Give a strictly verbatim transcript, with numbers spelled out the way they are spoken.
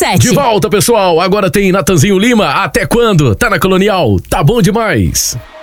sete. De volta, pessoal. Agora tem Natanzinho Lima. Até quando? Tá na Colonial. Tá bom demais.